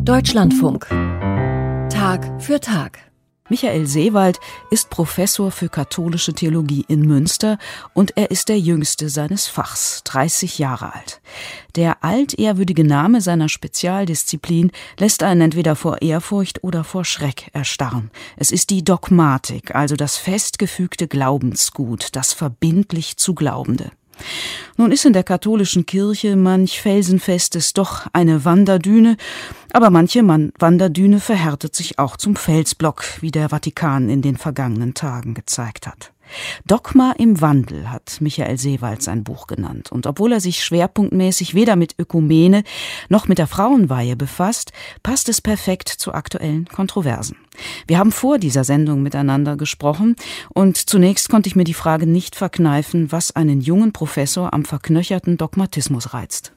Deutschlandfunk. Tag für Tag. Michael Seewald ist Professor für katholische Theologie in Münster und er ist der Jüngste seines Fachs, 30 Jahre alt. Der altehrwürdige Name seiner Spezialdisziplin lässt einen entweder vor Ehrfurcht oder vor Schreck erstarren. Es ist die Dogmatik, also das festgefügte Glaubensgut, das verbindlich zu Glaubende. Nun ist in der katholischen Kirche manch Felsenfestes doch eine Wanderdüne, aber manche Wanderdüne verhärtet sich auch zum Felsblock, wie der Vatikan in den vergangenen Tagen gezeigt hat. Dogma im Wandel hat Michael Seewald sein Buch genannt. Und obwohl er sich schwerpunktmäßig weder mit Ökumene noch mit der Frauenweihe befasst, passt es perfekt zu aktuellen Kontroversen. Wir haben vor dieser Sendung miteinander gesprochen und zunächst konnte ich mir die Frage nicht verkneifen, was einen jungen Professor am verknöcherten Dogmatismus reizt.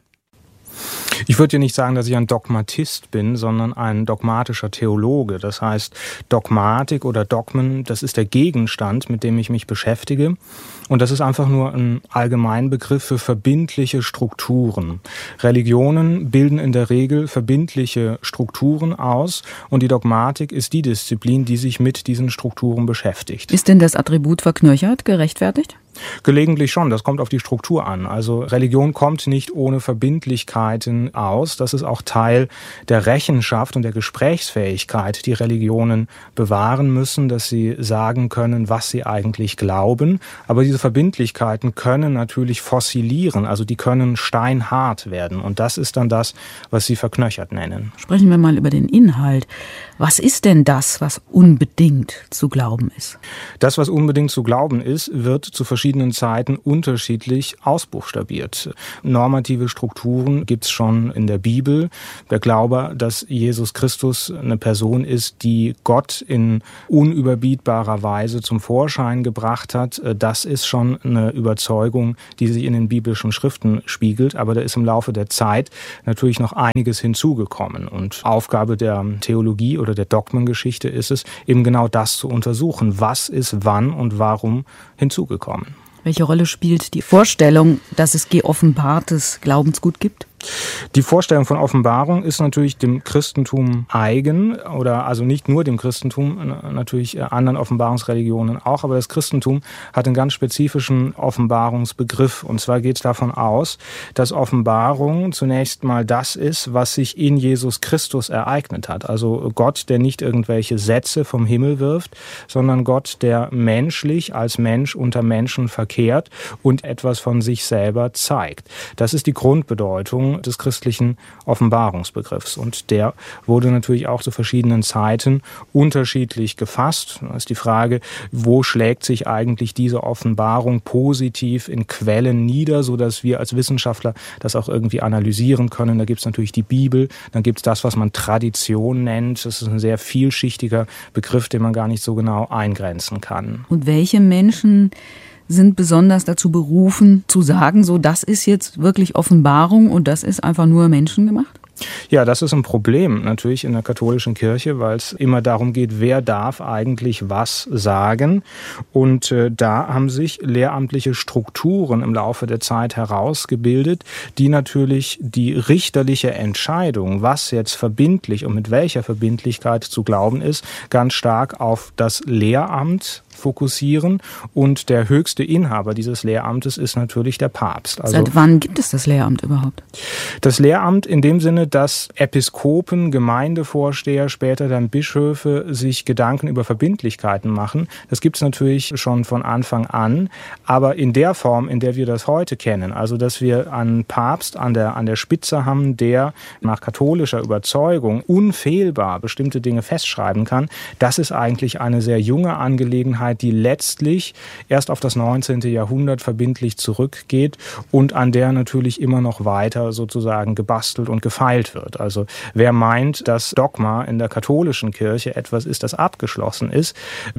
Ich würde ja nicht sagen, dass ich ein Dogmatist bin, sondern ein dogmatischer Theologe. Das heißt, Dogmatik oder Dogmen, das ist der Gegenstand, mit dem ich mich beschäftige. Und das ist einfach nur ein Allgemeinbegriff für verbindliche Strukturen. Religionen bilden in der Regel verbindliche Strukturen aus und die Dogmatik ist die Disziplin, die sich mit diesen Strukturen beschäftigt. Ist denn das Attribut verknöchert gerechtfertigt? Gelegentlich schon, das kommt auf die Struktur an. Also Religion kommt nicht ohne Verbindlichkeiten aus. Das ist auch Teil der Rechenschaft und der Gesprächsfähigkeit, die Religionen bewahren müssen, dass sie sagen können, was sie eigentlich glauben. Aber diese Verbindlichkeiten können natürlich fossilieren, also die können steinhart werden. Und das ist dann das, was sie verknöchert nennen. Sprechen wir mal über den Inhalt. Was ist denn das, was unbedingt zu glauben ist? Das, was unbedingt zu glauben ist, wird zu verschiedenen Zeiten unterschiedlich ausbuchstabiert. Normative Strukturen gibt es schon in der Bibel. Der Glaube, dass Jesus Christus eine Person ist, die Gott in unüberbietbarer Weise zum Vorschein gebracht hat, das ist schon eine Überzeugung, die sich in den biblischen Schriften spiegelt. Aber da ist im Laufe der Zeit natürlich noch einiges hinzugekommen. Und Aufgabe der Theologie oder der Dogmengeschichte ist es, eben genau das zu untersuchen. Was ist wann und warum hinzugekommen? Welche Rolle spielt die Vorstellung, dass es geoffenbartes Glaubensgut gibt? Die Vorstellung von Offenbarung ist natürlich dem Christentum eigen oder also nicht nur dem Christentum, natürlich anderen Offenbarungsreligionen auch, aber das Christentum hat einen ganz spezifischen Offenbarungsbegriff und zwar geht es davon aus, dass Offenbarung zunächst mal das ist, was sich in Jesus Christus ereignet hat. Also Gott, der nicht irgendwelche Sätze vom Himmel wirft, sondern Gott, der menschlich als Mensch unter Menschen verkehrt und etwas von sich selber zeigt. Das ist die Grundbedeutung des christlichen Offenbarungsbegriffs. Und der wurde natürlich auch zu verschiedenen Zeiten unterschiedlich gefasst. Da ist die Frage, wo schlägt sich eigentlich diese Offenbarung positiv in Quellen nieder, sodass wir als Wissenschaftler das auch irgendwie analysieren können. Da gibt es natürlich die Bibel, dann gibt es das, was man Tradition nennt. Das ist ein sehr vielschichtiger Begriff, den man gar nicht so genau eingrenzen kann. Und welche Menschen sind besonders dazu berufen, zu sagen, so das ist jetzt wirklich Offenbarung und das ist einfach nur menschengemacht? Ja, das ist ein Problem natürlich in der katholischen Kirche, weil es immer darum geht, wer darf eigentlich was sagen. Und da haben sich lehramtliche Strukturen im Laufe der Zeit herausgebildet, die natürlich die richterliche Entscheidung, was jetzt verbindlich und mit welcher Verbindlichkeit zu glauben ist, ganz stark auf das Lehramt fokussieren. Und der höchste Inhaber dieses Lehramtes ist natürlich der Papst. Also, seit wann gibt es das Lehramt überhaupt? Das Lehramt in dem Sinne, dass Episkopen, Gemeindevorsteher, später dann Bischöfe sich Gedanken über Verbindlichkeiten machen. Das gibt es natürlich schon von Anfang an, aber in der Form, in der wir das heute kennen, also dass wir einen Papst an der Spitze haben, der nach katholischer Überzeugung unfehlbar bestimmte Dinge festschreiben kann, das ist eigentlich eine sehr junge Angelegenheit, die letztlich erst auf das 19. Jahrhundert verbindlich zurückgeht und an der natürlich immer noch weiter sozusagen gebastelt und gefeilt wird. Also wer meint, dass Dogma in der katholischen Kirche etwas ist, das abgeschlossen ist,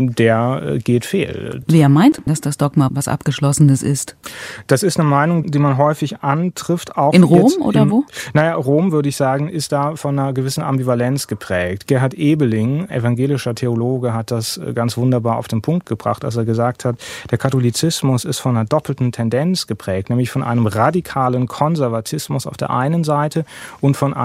der geht fehl. Wer meint, dass das Dogma was Abgeschlossenes ist? Das ist eine Meinung, die man häufig antrifft. Auch in Rom oder wo? Naja, Rom, würde ich sagen, ist da von einer gewissen Ambivalenz geprägt. Gerhard Ebeling, evangelischer Theologe, hat das ganz wunderbar auf den Punkt gebracht, als er gesagt hat, der Katholizismus ist von einer doppelten Tendenz geprägt, nämlich von einem radikalen Konservatismus auf der einen Seite und von einem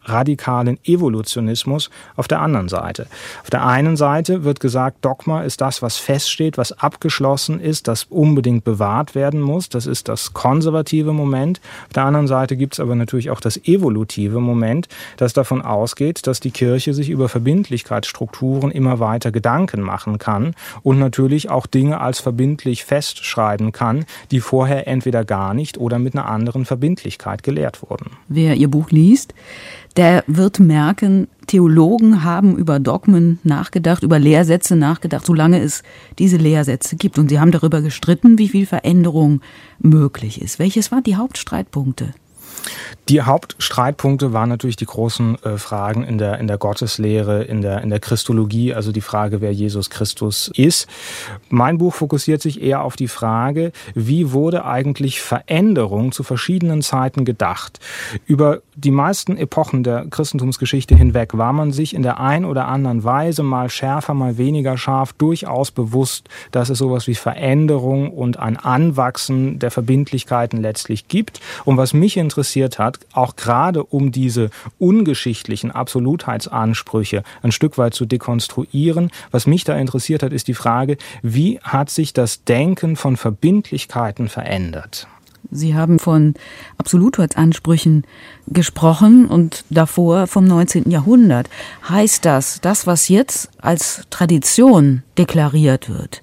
radikalen Evolutionismus auf der anderen Seite. Auf der einen Seite wird gesagt, Dogma ist das, was feststeht, was abgeschlossen ist, das unbedingt bewahrt werden muss. Das ist das konservative Moment. Auf der anderen Seite gibt es aber natürlich auch das evolutive Moment, das davon ausgeht, dass die Kirche sich über Verbindlichkeitsstrukturen immer weiter Gedanken machen kann und natürlich auch Dinge als verbindlich festschreiben kann, die vorher entweder gar nicht oder mit einer anderen Verbindlichkeit gelehrt wurden. Wer Ihr Buch liest, der wird merken, Theologen haben über Dogmen nachgedacht, über Lehrsätze nachgedacht, solange es diese Lehrsätze gibt. Und sie haben darüber gestritten, wie viel Veränderung möglich ist. Welches waren die Hauptstreitpunkte? Die Hauptstreitpunkte waren natürlich die großen Fragen in der Gotteslehre, in der Christologie, also die Frage, wer Jesus Christus ist. Mein Buch fokussiert sich eher auf die Frage, wie wurde eigentlich Veränderung zu verschiedenen Zeiten gedacht? Über die meisten Epochen der Christentumsgeschichte hinweg war man sich in der ein oder anderen Weise, mal schärfer, mal weniger scharf, durchaus bewusst, dass es sowas wie Veränderung und ein Anwachsen der Verbindlichkeiten letztlich gibt. Und was mich interessiert hat, auch gerade um diese ungeschichtlichen Absolutheitsansprüche ein Stück weit zu dekonstruieren. Was mich da interessiert hat, ist die Frage, wie hat sich das Denken von Verbindlichkeiten verändert? Sie haben von Absolutheitsansprüchen gesprochen und davor vom 19. Jahrhundert. Heißt das, was jetzt als Tradition deklariert wird,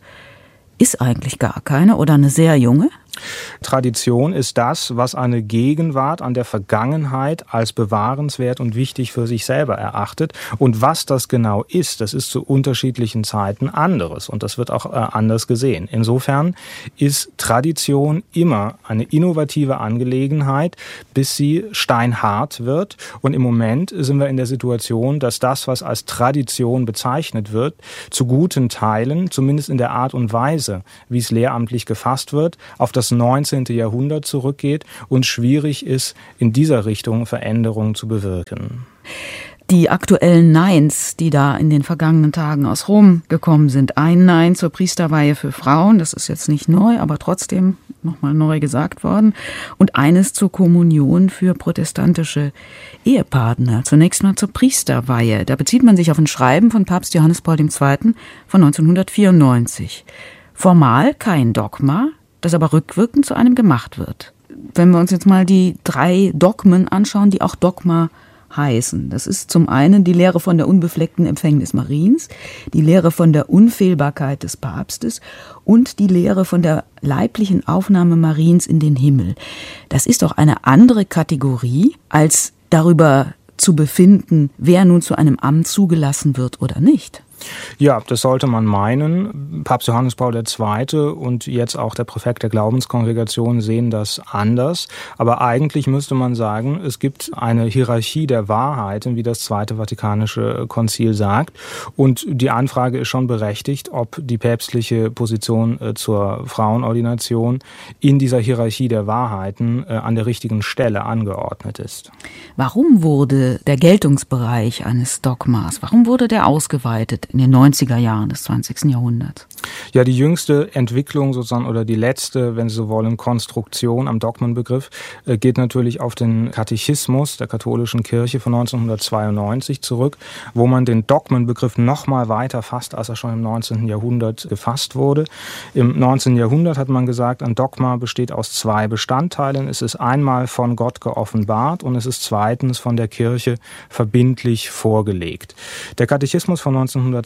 ist eigentlich gar keine oder eine sehr junge? Tradition ist das, was eine Gegenwart an der Vergangenheit als bewahrenswert und wichtig für sich selber erachtet. Und was das genau ist, das ist zu unterschiedlichen Zeiten anderes. Und das wird auch anders gesehen. Insofern ist Tradition immer eine innovative Angelegenheit, bis sie steinhart wird. Und im Moment sind wir in der Situation, dass das, was als Tradition bezeichnet wird, zu guten Teilen, zumindest in der Art und Weise, wie es lehramtlich gefasst wird, auf das 19. Jahrhundert zurückgeht und schwierig ist, in dieser Richtung Veränderungen zu bewirken. Die aktuellen Neins, die da in den vergangenen Tagen aus Rom gekommen sind. Ein Nein zur Priesterweihe für Frauen, das ist jetzt nicht neu, aber trotzdem nochmal neu gesagt worden. Und eines zur Kommunion für protestantische Ehepartner. Zunächst mal zur Priesterweihe. Da bezieht man sich auf ein Schreiben von Papst Johannes Paul II. Von 1994. Formal kein Dogma, das aber rückwirkend zu einem gemacht wird. Wenn wir uns jetzt mal die 3 Dogmen anschauen, die auch Dogma heißen. Das ist zum einen die Lehre von der unbefleckten Empfängnis Mariens, die Lehre von der Unfehlbarkeit des Papstes und die Lehre von der leiblichen Aufnahme Mariens in den Himmel. Das ist doch eine andere Kategorie, als darüber zu befinden, wer nun zu einem Amt zugelassen wird oder nicht. Ja, das sollte man meinen. Papst Johannes Paul II. Und jetzt auch der Präfekt der Glaubenskongregation sehen das anders. Aber eigentlich müsste man sagen, es gibt eine Hierarchie der Wahrheiten, wie das Zweite Vatikanische Konzil sagt. Und die Anfrage ist schon berechtigt, ob die päpstliche Position zur Frauenordination in dieser Hierarchie der Wahrheiten an der richtigen Stelle angeordnet ist. Warum wurde der Geltungsbereich eines Dogmas, warum wurde der ausgeweitet in den 90er Jahren des 20. Jahrhunderts? Ja, die jüngste Entwicklung sozusagen oder die letzte, wenn Sie so wollen, Konstruktion am Dogmenbegriff geht natürlich auf den Katechismus der katholischen Kirche von 1992 zurück, wo man den Dogmenbegriff noch mal weiter fasst, als er schon im 19. Jahrhundert gefasst wurde. Im 19. Jahrhundert hat man gesagt, ein Dogma besteht aus 2 Bestandteilen. Es ist einmal von Gott geoffenbart und es ist zweitens von der Kirche verbindlich vorgelegt. Der Katechismus von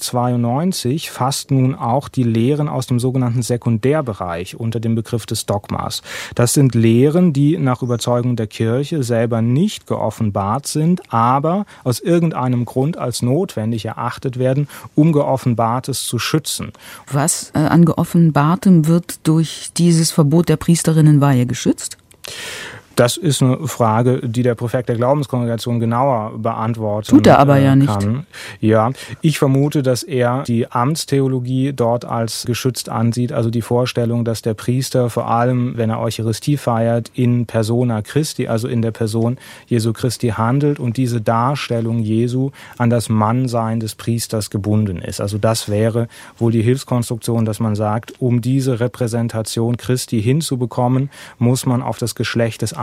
1992 fasst nun auch die Lehren aus dem sogenannten Sekundärbereich unter dem Begriff des Dogmas. Das sind Lehren, die nach Überzeugung der Kirche selber nicht geoffenbart sind, aber aus irgendeinem Grund als notwendig erachtet werden, um Geoffenbartes zu schützen. Was an Geoffenbartem wird durch dieses Verbot der Priesterinnenweihe geschützt? Das ist eine Frage, die der Präfekt der Glaubenskongregation genauer beantworten kann. Tut er aber ja nicht. Ja, ich vermute, dass er die Amtstheologie dort als geschützt ansieht, also die Vorstellung, dass der Priester vor allem, wenn er Eucharistie feiert, in persona Christi, also in der Person Jesu Christi handelt und diese Darstellung Jesu an das Mannsein des Priesters gebunden ist. Also das wäre wohl die Hilfskonstruktion, dass man sagt, um diese Repräsentation Christi hinzubekommen, muss man auf das Geschlecht des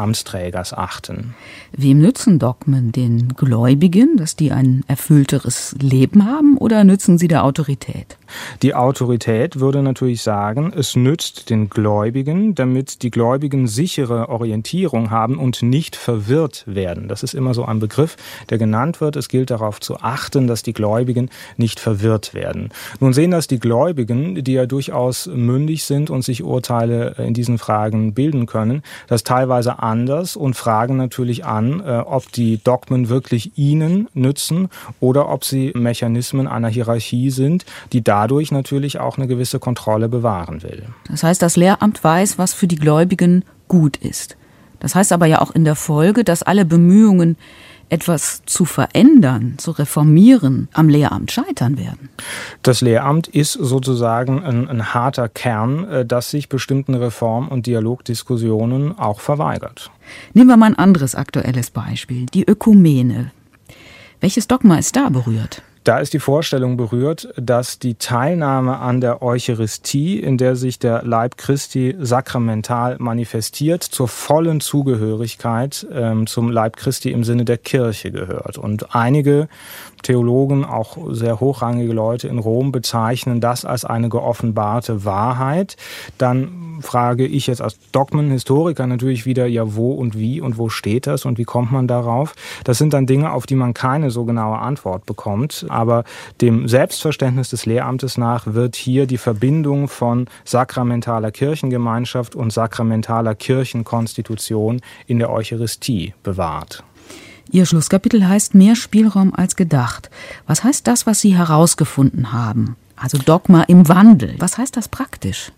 Amtsträgers achten. Wem nützen Dogmen? Den Gläubigen, dass die ein erfüllteres Leben haben, oder nützen sie der Autorität? Die Autorität würde natürlich sagen, es nützt den Gläubigen, damit die Gläubigen sichere Orientierung haben und nicht verwirrt werden. Das ist immer so ein Begriff, der genannt wird. Es gilt darauf zu achten, dass die Gläubigen nicht verwirrt werden. Nun sehen das die Gläubigen, die ja durchaus mündig sind und sich Urteile in diesen Fragen bilden können, das teilweise anders und fragen natürlich an, ob die Dogmen wirklich ihnen nützen oder ob sie Mechanismen einer Hierarchie sind, die dadurch natürlich auch eine gewisse Kontrolle bewahren will. Das heißt, das Lehramt weiß, was für die Gläubigen gut ist. Das heißt aber ja auch in der Folge, dass alle Bemühungen, etwas zu verändern, zu reformieren, am Lehramt scheitern werden. Das Lehramt ist sozusagen ein harter Kern, das sich bestimmten Reform- und Dialogdiskussionen auch verweigert. Nehmen wir mal ein anderes aktuelles Beispiel, die Ökumene. Welches Dogma ist da berührt? Da ist die Vorstellung berührt, dass die Teilnahme an der Eucharistie, in der sich der Leib Christi sakramental manifestiert, zur vollen Zugehörigkeit zum Leib Christi im Sinne der Kirche gehört. Und einige Theologen, auch sehr hochrangige Leute in Rom, bezeichnen das als eine geoffenbarte Wahrheit. Dann frage ich jetzt als Dogmenhistoriker natürlich wieder, ja, wo und wo steht das und wie kommt man darauf? Das sind dann Dinge, auf die man keine so genaue Antwort bekommt. Aber dem Selbstverständnis des Lehramtes nach wird hier die Verbindung von sakramentaler Kirchengemeinschaft und sakramentaler Kirchenkonstitution in der Eucharistie bewahrt. Ihr Schlusskapitel heißt Mehr Spielraum als gedacht. Was heißt das, was Sie herausgefunden haben? Also Dogma im Wandel. Was heißt das praktisch?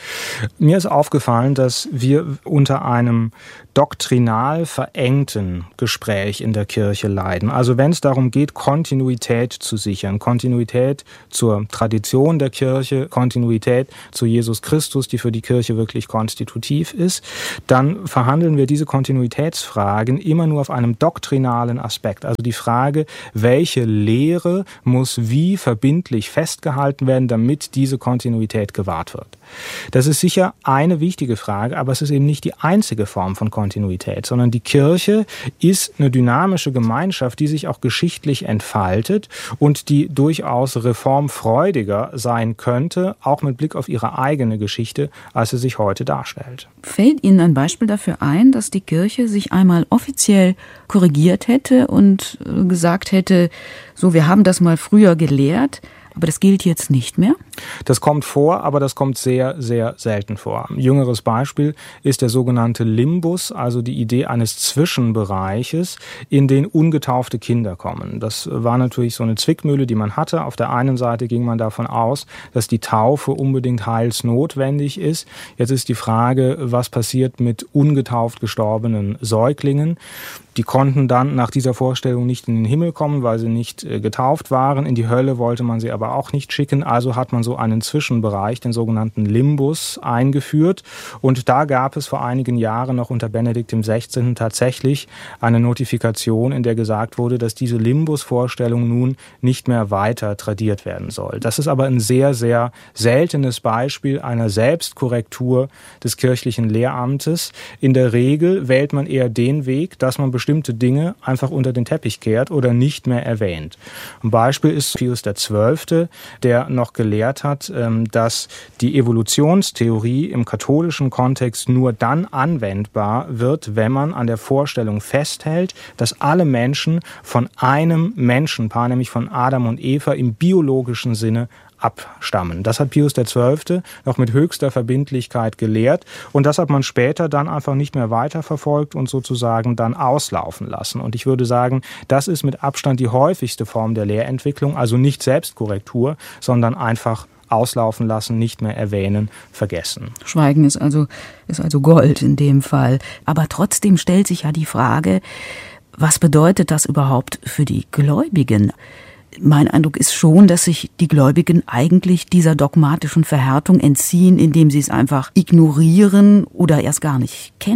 Mir ist aufgefallen, dass wir unter einem doktrinal verengten Gespräch in der Kirche leiden. Also wenn es darum geht, Kontinuität zu sichern, Kontinuität zur Tradition der Kirche, Kontinuität zu Jesus Christus, die für die Kirche wirklich konstitutiv ist, dann verhandeln wir diese Kontinuitätsfragen immer nur auf einem doktrinalen Aspekt. Also die Frage, welche Lehre muss wie verbindlich festgehalten werden, damit diese Kontinuität gewahrt wird. Das ist sicher eine wichtige Frage, aber es ist eben nicht die einzige Form von Kontinuität, sondern die Kirche ist eine dynamische Gemeinschaft, die sich auch geschichtlich entfaltet und die durchaus reformfreudiger sein könnte, auch mit Blick auf ihre eigene Geschichte, als sie sich heute darstellt. Fällt Ihnen ein Beispiel dafür ein, dass die Kirche sich einmal offiziell korrigiert hätte und gesagt hätte, so, wir haben das mal früher gelehrt, aber das gilt jetzt nicht mehr? Das kommt vor, aber das kommt sehr, sehr selten vor. Ein jüngeres Beispiel ist der sogenannte Limbus, also die Idee eines Zwischenbereiches, in den ungetaufte Kinder kommen. Das war natürlich so eine Zwickmühle, die man hatte. Auf der einen Seite ging man davon aus, dass die Taufe unbedingt heilsnotwendig ist. Jetzt ist die Frage, was passiert mit ungetauft gestorbenen Säuglingen? Die konnten dann nach dieser Vorstellung nicht in den Himmel kommen, weil sie nicht getauft waren. In die Hölle wollte man sie aber auch nicht schicken. Also hat man so einen Zwischenbereich, den sogenannten Limbus, eingeführt. Und da gab es vor einigen Jahren noch unter Benedikt XVI. Tatsächlich eine Notifikation, in der gesagt wurde, dass diese Limbus-Vorstellung nun nicht mehr weiter tradiert werden soll. Das ist aber ein sehr, sehr seltenes Beispiel einer Selbstkorrektur des kirchlichen Lehramtes. In der Regel wählt man eher den Weg, dass man bestimmte Dinge einfach unter den Teppich kehrt oder nicht mehr erwähnt. Ein Beispiel ist Pius XII., der noch gelehrt hat, dass die Evolutionstheorie im katholischen Kontext nur dann anwendbar wird, wenn man an der Vorstellung festhält, dass alle Menschen von einem Menschenpaar, nämlich von Adam und Eva, im biologischen Sinne abstammen. Das hat Pius XII. Noch mit höchster Verbindlichkeit gelehrt und das hat man später dann einfach nicht mehr weiterverfolgt und sozusagen dann auslaufen lassen. Und ich würde sagen, das ist mit Abstand die häufigste Form der Lehrentwicklung, also nicht Selbstkorrektur, sondern einfach auslaufen lassen, nicht mehr erwähnen, vergessen. Schweigen ist also Gold in dem Fall. Aber trotzdem stellt sich ja die Frage, was bedeutet das überhaupt für die Gläubigen? Mein Eindruck ist schon, dass sich die Gläubigen eigentlich dieser dogmatischen Verhärtung entziehen, indem sie es einfach ignorieren oder erst gar nicht kennen.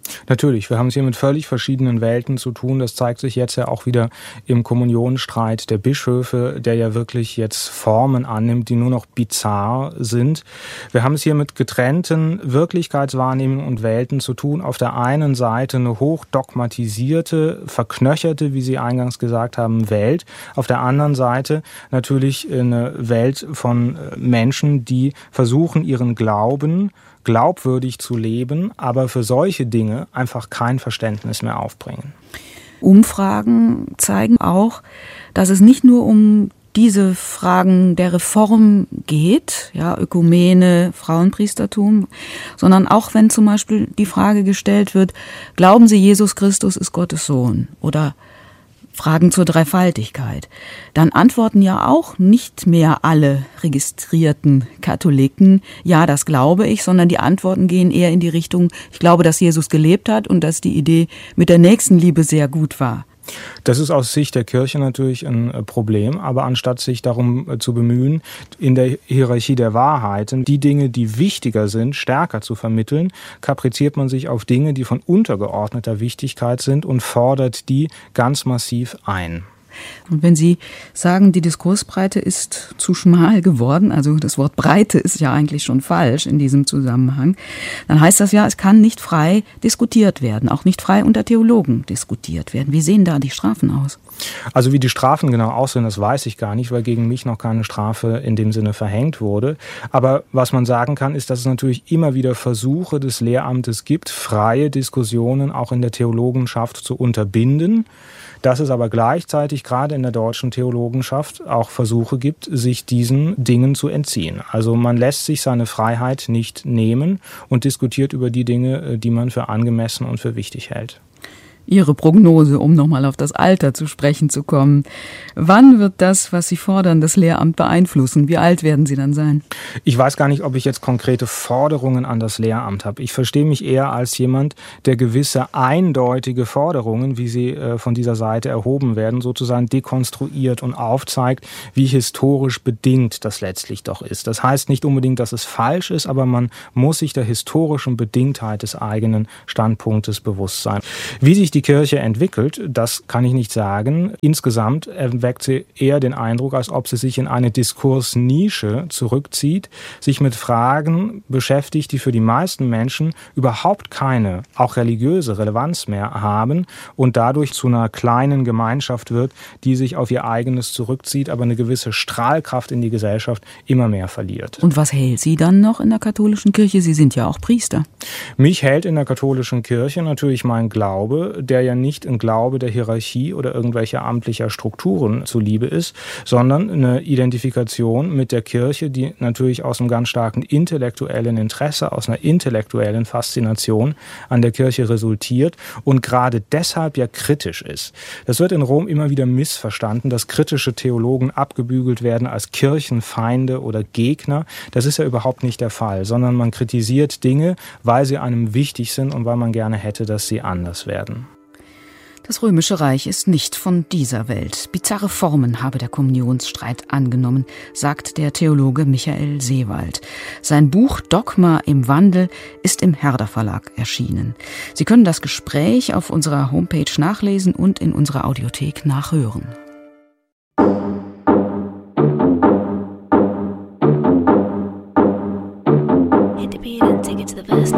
Natürlich, wir haben es hier mit völlig verschiedenen Welten zu tun. Das zeigt sich jetzt ja auch wieder im Kommunionstreit der Bischöfe, der ja wirklich jetzt Formen annimmt, die nur noch bizarr sind. Wir haben es hier mit getrennten Wirklichkeitswahrnehmungen und Welten zu tun. Auf der einen Seite eine hochdogmatisierte, verknöcherte, wie Sie eingangs gesagt haben, Welt. Auf der anderen Seite natürlich eine Welt von Menschen, die versuchen, ihren Glauben glaubwürdig zu leben, aber für solche Dinge einfach kein Verständnis mehr aufbringen. Umfragen zeigen auch, dass es nicht nur um diese Fragen der Reform geht, ja, Ökumene, Frauenpriestertum, sondern auch wenn zum Beispiel die Frage gestellt wird, glauben Sie, Jesus Christus ist Gottes Sohn? Oder Fragen zur Dreifaltigkeit, dann antworten ja auch nicht mehr alle registrierten Katholiken, ja, das glaube ich, sondern die Antworten gehen eher in die Richtung, ich glaube, dass Jesus gelebt hat und dass die Idee mit der Nächstenliebe sehr gut war. Das ist aus Sicht der Kirche natürlich ein Problem, aber anstatt sich darum zu bemühen, in der Hierarchie der Wahrheiten die Dinge, die wichtiger sind, stärker zu vermitteln, kapriziert man sich auf Dinge, die von untergeordneter Wichtigkeit sind und fordert die ganz massiv ein. Und wenn Sie sagen, die Diskursbreite ist zu schmal geworden, also das Wort Breite ist ja eigentlich schon falsch in diesem Zusammenhang, dann heißt das ja, es kann nicht frei diskutiert werden, auch nicht frei unter Theologen diskutiert werden. Wie sehen da die Strafen aus? Also wie die Strafen genau aussehen, das weiß ich gar nicht, weil gegen mich noch keine Strafe in dem Sinne verhängt wurde. Aber was man sagen kann, ist, dass es natürlich immer wieder Versuche des Lehramtes gibt, freie Diskussionen auch in der Theologenschaft zu unterbinden. Dass es aber gleichzeitig gerade in der deutschen Theologenschaft auch Versuche gibt, sich diesen Dingen zu entziehen. Also man lässt sich seine Freiheit nicht nehmen und diskutiert über die Dinge, die man für angemessen und für wichtig hält. Ihre Prognose, um nochmal auf das Alter zu sprechen zu kommen. Wann wird das, was Sie fordern, das Lehramt beeinflussen? Wie alt werden Sie dann sein? Ich weiß gar nicht, ob ich jetzt konkrete Forderungen an das Lehramt habe. Ich verstehe mich eher als jemand, der gewisse eindeutige Forderungen, wie sie von dieser Seite erhoben werden, sozusagen dekonstruiert und aufzeigt, wie historisch bedingt das letztlich doch ist. Das heißt nicht unbedingt, dass es falsch ist, aber man muss sich der historischen Bedingtheit des eigenen Standpunktes bewusst sein. Wie sich die Kirche entwickelt, das kann ich nicht sagen. Insgesamt erweckt sie eher den Eindruck, als ob sie sich in eine Diskursnische zurückzieht, sich mit Fragen beschäftigt, die für die meisten Menschen überhaupt keine, auch religiöse Relevanz mehr haben und dadurch zu einer kleinen Gemeinschaft wird, die sich auf ihr eigenes zurückzieht, aber eine gewisse Strahlkraft in die Gesellschaft immer mehr verliert. Und was hält Sie dann noch in der katholischen Kirche? Sie sind ja auch Priester. Mich hält in der katholischen Kirche natürlich mein Glaube, der ja nicht ein Glaube der Hierarchie oder irgendwelcher amtlicher Strukturen zuliebe ist, sondern eine Identifikation mit der Kirche, die natürlich aus einem ganz starken intellektuellen Interesse, aus einer intellektuellen Faszination an der Kirche resultiert und gerade deshalb ja kritisch ist. Das wird in Rom immer wieder missverstanden, dass kritische Theologen abgebügelt werden als Kirchenfeinde oder Gegner. Das ist ja überhaupt nicht der Fall, sondern man kritisiert Dinge, weil sie einem wichtig sind und weil man gerne hätte, dass sie anders werden. Das Römische Reich ist nicht von dieser Welt. Bizarre Formen habe der Kommunionsstreit angenommen, sagt der Theologe Michael Seewald. Sein Buch Dogma im Wandel ist im Herder Verlag erschienen. Sie können das Gespräch auf unserer Homepage nachlesen und in unserer Audiothek nachhören. Hit the beat and take it to the best.